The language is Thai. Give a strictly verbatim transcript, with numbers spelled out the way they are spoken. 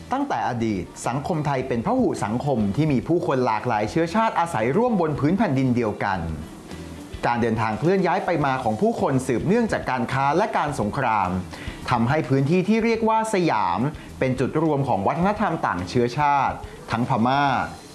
ตั้งแต่อดีตสังคมไทยเป็นพหุสังคมที่มีผู้คนหลากหลายเชื้อชาติอาศัยร่วมบนพื้นแผ่นดินเดียวกันการเดินทางเคลื่อนย้ายไปมาของผู้คนสืบเนื่องจากการค้าและการสงครามทำให้พื้นที่ที่เรียกว่าสยามเป็นจุดรวมของวัฒนธรรมต่างเชื้อชาติทั้งพม่า